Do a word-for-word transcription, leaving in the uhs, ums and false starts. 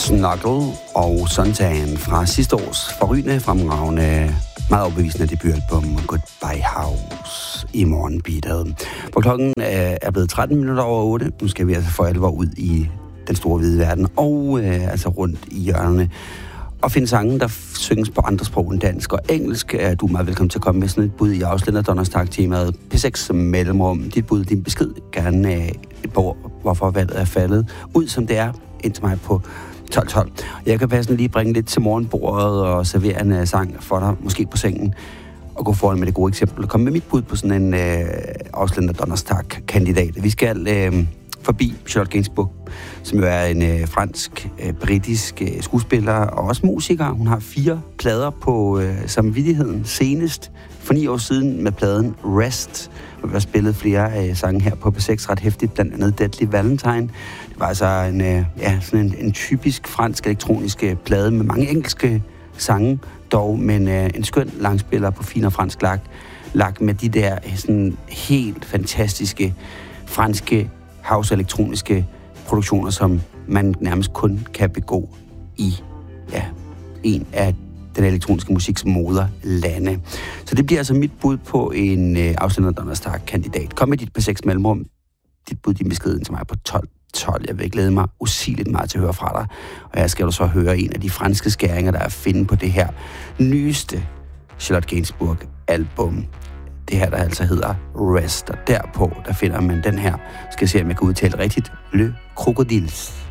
Snuggle og Suntan fra sidste års forrygende, fremragende, meget overbevisende debutalbum Goodbye House i morgenbeatet. Hvor klokken er blevet tretten minutter over otte. Nu skal vi altså for alvor ud i den store hvide verden og øh, altså rundt i hjørnerne og finde sange, der synges på andre sprog end dansk og engelsk. Du er meget velkommen til at komme med sådan et bud i Afslænder Donnerstag-temaet P seks mellemrum. Dit bud, din besked, gerne øh, et par ord, hvorfor valget er faldet ud, som det er, indtil mig på tolv tolv. Jeg kan passende lige bringe lidt til morgenbordet og servere en uh, sang for dig, måske på sengen, og gå foran med det gode eksempel. Kom med mit bud på sådan en uh, Ausländer Donnerstag-kandidat. Vi skal uh, forbi Charlotte Gainsbourg, som jo er en uh, fransk, uh, britisk uh, skuespiller og også musiker. Hun har fire plader på uh, samvittigheden senest for ni år siden med pladen Rest, hvor vi har spillet flere uh, sange her på P seks ret hæftigt, blandt andet Deadly Valentine. Det var altså en, uh, ja, sådan en, en typisk fransk elektronisk uh, plade med mange engelske sange, dog, men uh, en skøn langspiller på fin og fransk lak, lak med de der uh, sådan helt fantastiske franske house-elektroniske produktioner, som man nærmest kun kan begå i ja, en af den elektroniske musiks moderlande. Så det bliver altså mit bud på en øh, Ausländer Donnerstag-kandidat. Kom med dit P seks mellemrum. Dit bud, din beskeden til mig på tolv tolv. Jeg vil glæde mig usigeligt meget til at høre fra dig. Og jeg skal jo så høre en af de franske skæringer, der er at finde på det her nyeste Charlotte Gainsbourg-album. Det her, der altså hedder Rest, og derpå, der finder man den her, skal jeg se, om jeg kan udtale rigtigt, Le Crocodiles.